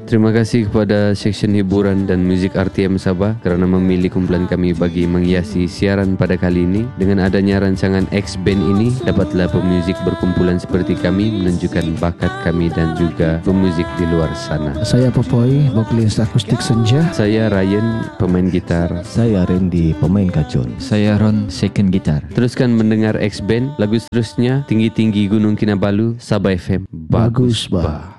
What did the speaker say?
Terima kasih kepada Seksyen Hiburan dan Muzik RTM Sabah kerana memilih kumpulan kami bagi menghiasi siaran pada kali ini. Dengan adanya rancangan X-Band ini, dapatlah pemuzik berkumpulan seperti kami menunjukkan bakat kami dan juga pemuzik di luar sana. Saya Popoy, vokalis akustik senja. Saya Ryan, pemain gitar. Saya Randy, pemain kacun. Saya Ron, second gitar. Teruskan mendengar X-Band. Lagu seterusnya Tinggi-Tinggi Gunung Kinabalu, Sabah FM. Bagus bah.